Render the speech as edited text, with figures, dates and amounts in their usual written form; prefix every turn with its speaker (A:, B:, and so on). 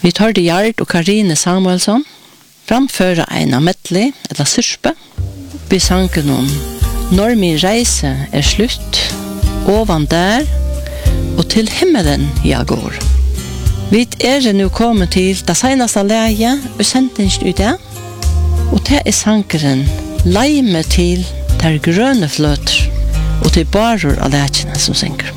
A: Vi tar det Gjard og Karine Samuelsson framføre en av medley, eller syrpe. Vi sanger noen Når min reise slutt, ovan der, og til himmelen jeg går. Vi nu kommet til det seneste leie, og sendingen ut det, og det sangeren leime til der grønne fløter, og til barer av leikene som synger.